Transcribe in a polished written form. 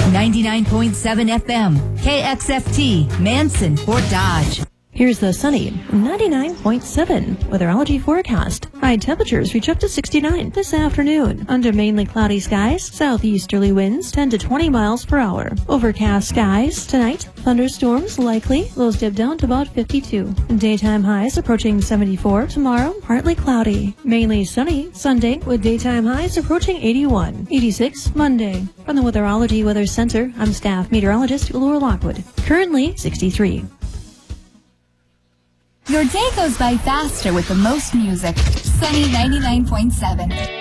99.7 FM, KXFT, Manson, Fort Dodge. Here's the sunny 99.7 weatherology forecast. High temperatures reach up to 69 this afternoon. Under mainly cloudy skies, southeasterly winds 10 to 20 miles per hour. Overcast skies tonight. Thunderstorms likely. Lows dip down to about 52. Daytime highs approaching 74. Tomorrow, partly cloudy. Mainly sunny Sunday with daytime highs approaching 81. 86 Monday. From the Weatherology Weather Center, I'm staff meteorologist Laura Lockwood. Currently 63. Your day goes by faster with the most music. Sunny 99.7.